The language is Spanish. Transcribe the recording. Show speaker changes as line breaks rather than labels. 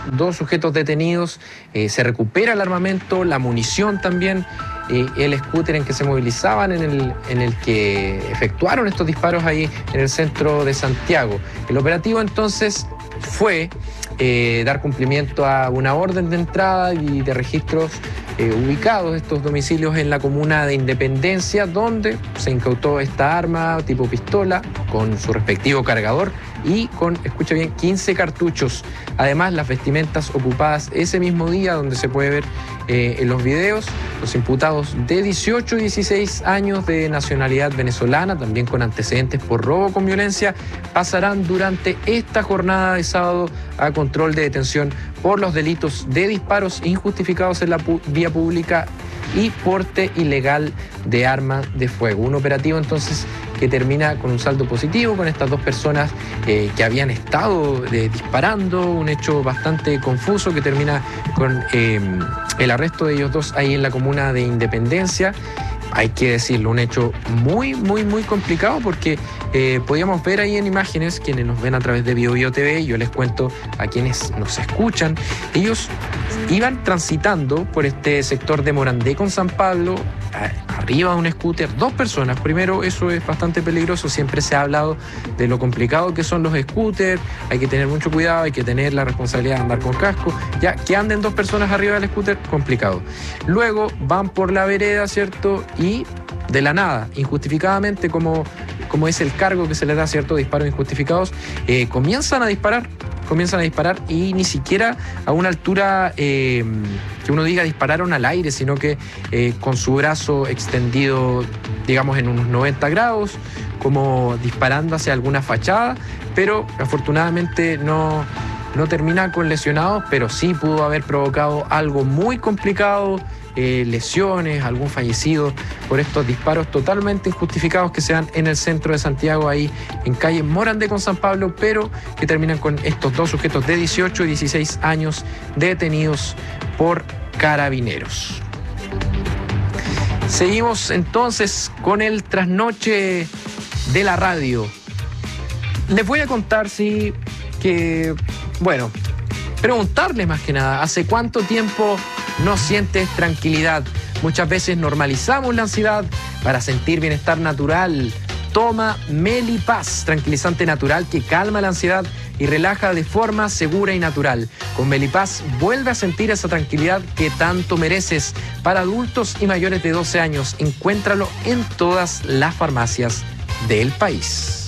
dos sujetos detenidos, se recupera el armamento, la munición también, el scooter en que se movilizaban, en el que efectuaron estos disparos ahí en el centro de Santiago. El operativo entonces fue dar cumplimiento a una orden de entrada y de registros ubicados estos domicilios en la comuna de Independencia, donde se incautó esta arma tipo pistola con su respectivo cargador y con, escucha bien, 15 cartuchos. Además, las vestimentas ocupadas ese mismo día, donde se puede ver en los videos, los imputados de 18 y 16 años de nacionalidad venezolana, también con antecedentes por robo con violencia, pasarán durante esta jornada de sábado a control de detención por los delitos de disparos injustificados en la vía pública y porte ilegal de arma de fuego. Un operativo entonces que termina con un saldo positivo, con estas dos personas que habían estado disparando, un hecho bastante confuso que termina con el arresto de ellos dos ahí en la comuna de Independencia. Hay que decirlo, un hecho muy complicado porque podíamos ver ahí en imágenes, quienes nos ven a través de BioBio TV, yo les cuento a quienes nos escuchan, ellos iban transitando por este sector de Morandé con San Pablo, arriba de un scooter, dos personas. Primero, eso es bastante peligroso, siempre se ha hablado de lo complicado que son los scooters, hay que tener mucho cuidado, hay que tener la responsabilidad de andar con casco, ya que anden dos personas arriba del scooter, complicado. Luego van por la vereda, ¿cierto? Y de la nada, injustificadamente, como es el cargo que se les da, ¿cierto? Disparos injustificados, comienzan a disparar y ni siquiera a una altura que uno diga dispararon al aire, sino que con su brazo extendido, digamos, en unos 90 grados, como disparando hacia alguna fachada, pero afortunadamente no termina con lesionados, pero sí pudo haber provocado algo muy complicado, lesiones, algún fallecido por estos disparos totalmente injustificados que se dan en el centro de Santiago, ahí en calle Morandé con San Pablo, pero que terminan con estos dos sujetos de 18 y 16 años detenidos por carabineros. Seguimos entonces con el trasnoche de la radio. Les voy a contar, preguntarles más que nada, ¿hace cuánto tiempo no sientes tranquilidad? Muchas veces normalizamos la ansiedad para sentir bienestar natural. Toma Melipaz, tranquilizante natural que calma la ansiedad y relaja de forma segura y natural. Con Melipaz vuelve a sentir esa tranquilidad que tanto mereces. Para adultos y mayores de 12 años, encuéntralo en todas las farmacias del país.